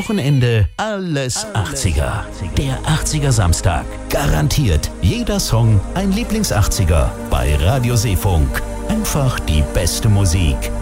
Wochenende alles 80er. Der 80er Samstag. Garantiert jeder Song ein Lieblings-80er bei Radio Seefunk. Einfach die beste Musik.